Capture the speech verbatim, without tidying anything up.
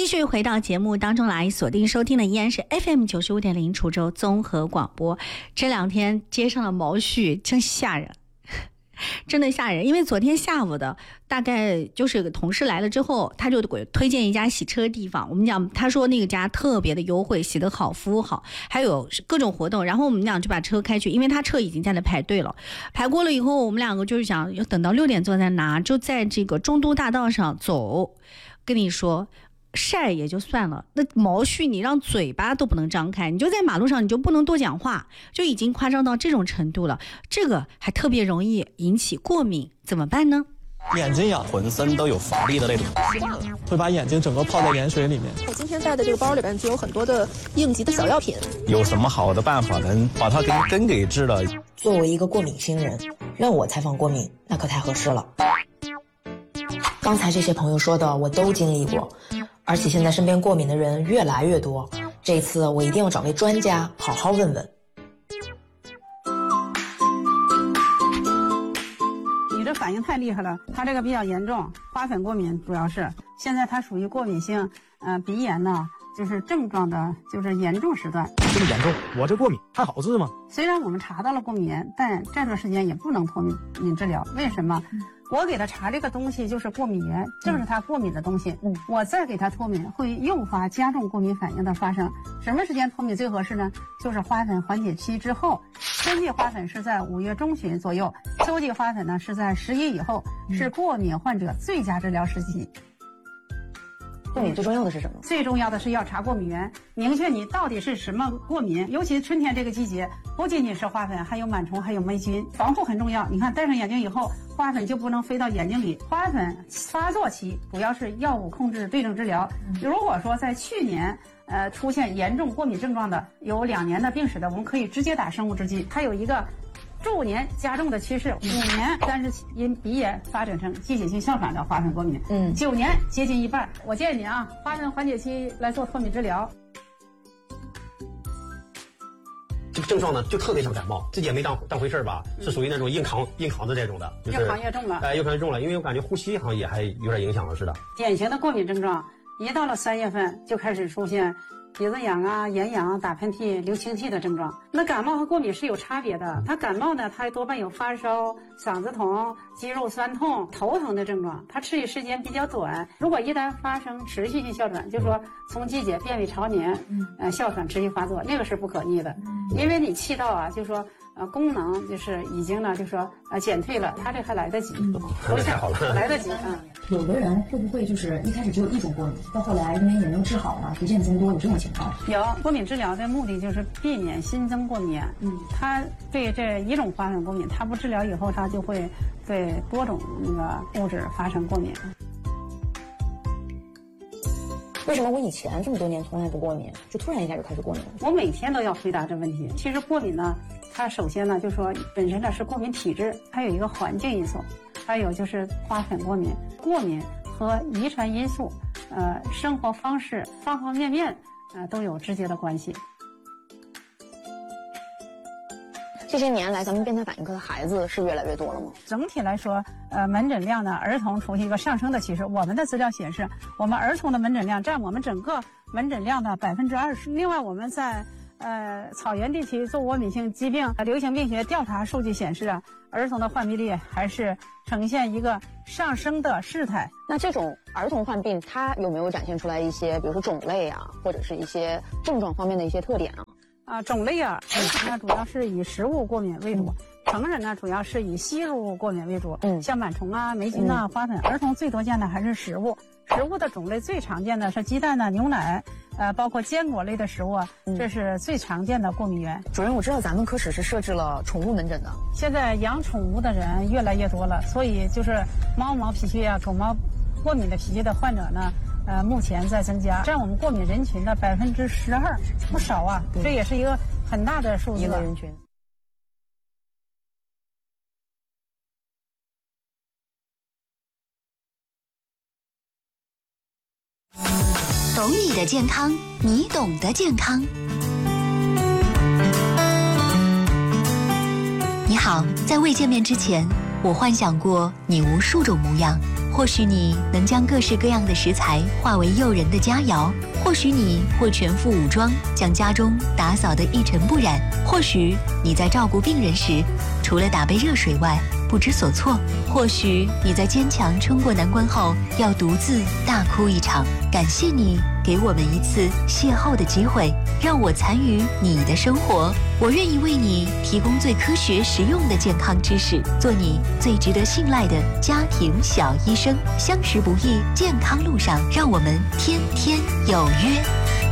继续回到节目当中来，锁定收听的依然是 F M 九十五点零滁州综合广播。这两天街上的毛絮真吓人，真的吓人。因为昨天下午的大概就是有个同事来了之后，他就给推荐一家洗车地方。我们讲，他说那个家特别的优惠，洗得好，服务好，还有各种活动。然后我们俩就把车开去，因为他车已经在那排队了。排过了以后，我们两个就是想要等到六点钟再拿，就在这个中都大道上走。跟你说。晒也就算了，那毛絮你让嘴巴都不能张开，你就在马路上你就不能多讲话，就已经夸张到这种程度了。这个还特别容易引起过敏，怎么办呢？ 眼睛痒，浑身都有乏力的那种，会把眼睛整个泡在盐水里面。 我今天带的这个包里边就有很多的应急的小药品。 有什么好的办法能把它根根给治了？ 作为一个过敏新人，让我采访过敏，那可太合适了。刚才这些朋友说的我都经历过，而且现在身边过敏的人越来越多，这次我一定要找位专家好好问问。 你这反应太厉害了，它这个比较严重，花粉过敏主要是现在它属于过敏性呃鼻炎呢，就是症状的就是严重时段。 这么严重，我这过敏还好治吗？ 虽然我们查到了过敏源，但这段时间也不能脱敏治疗。为什么？嗯，我给他查这个东西就是过敏源，正是他过敏的东西。嗯，我再给他脱敏，会诱发加重过敏反应的发生。什么时间脱敏最合适呢？就是花粉缓解期之后。春季花粉是在五月中旬左右，秋季花粉呢是在十一以后，是过敏患者最佳治疗时期。 过敏最重要的是什么？ 最重要的是要查过敏源，明确你到底是什么过敏。尤其春天这个季节，不仅仅是花粉，还有螨虫，还有霉菌，防护很重要。你看，戴上眼镜以后，花粉就不能飞到眼睛里。花粉发作期主要是药物控制对症治疗。如果说在去年呃出现严重过敏症状的，有两年的病史的，我们可以直接打生物制剂。还有一个逐年加重的趋势，五年但是因鼻炎发展成季节性哮喘的花粉过敏，嗯，九年接近一半。我建议您啊，花粉缓解期来做脱敏治疗。 这个症状呢，就特别像感冒，自己也没当当回事吧，是属于那种硬扛硬扛的这种的，就是越扛越重了， 哎，越扛越重了，因为我感觉呼吸好像也还有点影响了似的。 典型的过敏症状，一到了三月份就开始出现鼻子痒啊、眼痒、打喷嚏、流清涕的症状。那感冒和过敏是有差别的。它感冒呢，它多半有发烧、嗓子痛、肌肉酸痛、头疼的症状，它持续时间比较短。如果一旦发生持续性哮喘，就是说从季节变为常年，呃，哮喘持续发作，那个是不可逆的，因为你气道啊，就是说。呃，功能就是已经呢，就是说呃减退了，他这还来得及， 嗯，太好了， 来得及啊。嗯、 有的人会不会就是一开始只有一种过敏，到后来因为也没有治好了，逐渐增多，有这种情况？ 有，过敏治疗的目的就是避免新增过敏。嗯，它对这一种花粉过敏，它不治疗以后，它就会对多种那个物质发生过敏。 为什么我以前这么多年从来不过敏，就突然一下就开始过敏了？ 我每天都要回答这问题。其实过敏呢，它首先呢就说本身呢是过敏体质，还有一个环境因素，还有就是花粉过敏。过敏和遗传因素、呃生活方式方方面面呃都有直接的关系。 这些年来，咱们变态反应科的孩子是越来越多了吗？ 整体来说，呃，门诊量呢，儿童出现一个上升的趋势。我们的资料显示，我们儿童的门诊量占我们整个门诊量的百分之二十。另外，我们在呃草原地区做过敏性疾病流行病学调查数据显示啊，儿童的患病率还是呈现一个上升的势态。 那这种儿童患病，它有没有展现出来一些，比如说种类啊，或者是一些症状方面的一些特点啊？ 啊，种类啊，儿童呢主要是以食物过敏为主，嗯、成人呢主要是以吸入物过敏为主，嗯，像螨虫啊、霉菌啊、花粉。儿童最多见的还是食物，食物的种类最常见的是鸡蛋呢、牛奶，呃，包括坚果类的食物啊，嗯、这是最常见的过敏源。 主任，我知道咱们科室是设置了宠物门诊的， 现在养宠物的人越来越多了，所以就是猫毛脾虚啊、狗毛过敏的脾虚的患者呢。呃，目前在增加，占我们过敏人群的百分之十二，不少啊，这也是一个很大的数字。 一类人群。 懂你的健康，你懂的健康。你好，在未见面之前，我幻想过你无数种模样。 或许你能将各式各样的食材化为诱人的佳肴，或许你会全副武装，将家中打扫得一尘不染，或许你在照顾病人时，除了打杯热水外不知所措，或许你在坚强撑过难关后要独自大哭一场。感谢你给我们一次邂逅的机会，让我参与你的生活，我愿意为你提供最科学实用的健康知识，做你最值得信赖的家庭小医生。相识不易，健康路上，让我们天天有约。